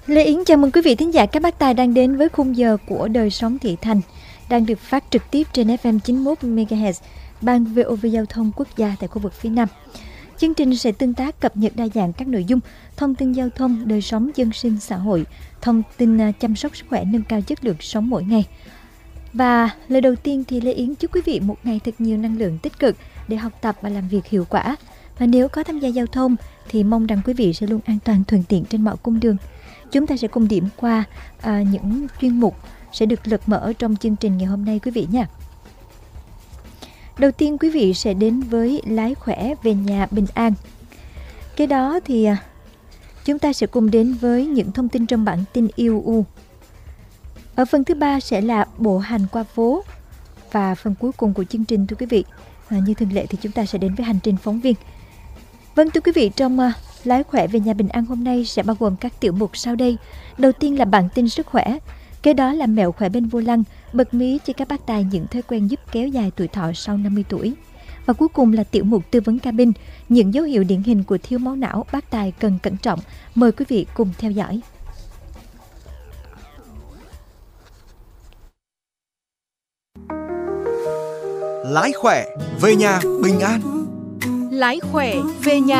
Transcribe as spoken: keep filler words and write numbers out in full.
Lê Yến chào mừng quý vị thính giả các bác tài đang đến với khung giờ của Đời sống thị thành, đang được phát trực tiếp trên ép em chín mươi mốt mê ga héc ban vê o vê Giao thông Quốc gia tại khu vực phía Nam. Chương trình sẽ tương tác cập nhật đa dạng các nội dung, thông tin giao thông, đời sống dân sinh xã hội, thông tin chăm sóc sức khỏe, nâng cao chất lượng sống mỗi ngày. Và lời đầu tiên thì Lê Yến chúc quý vị một ngày thật nhiều năng lượng tích cực để học tập và làm việc hiệu quả. Và nếu có tham gia giao thông thì mong rằng quý vị sẽ luôn an toàn thuận tiện trên mọi cung đường. Chúng ta sẽ cùng điểm qua à, những chuyên mục sẽ được lật mở trong chương trình ngày hôm nay quý vị nha. Đầu tiên quý vị sẽ đến với lái khỏe về nhà bình an. Cái đó thì à, chúng ta sẽ cùng đến với những thông tin trong bản tin i u u. Ở phần thứ ba sẽ là bộ hành qua phố. Và phần cuối cùng của chương trình thưa quý vị, à, như thường lệ thì chúng ta sẽ đến với hành trình phóng viên. Vâng thưa quý vị, trong uh, lái khỏe về nhà bình an hôm nay sẽ bao gồm các tiểu mục sau đây. Đầu tiên là bản tin sức khỏe, kế đó là mẹo khỏe bên vô lăng, bật mí cho các bác tài những thói quen giúp kéo dài tuổi thọ sau năm mươi tuổi. Và cuối cùng là tiểu mục tư vấn cabin, những dấu hiệu điển hình của thiếu máu não bác tài cần cẩn trọng. Mời quý vị cùng theo dõi. Lái khỏe về nhà bình an. Lái khỏe về nhà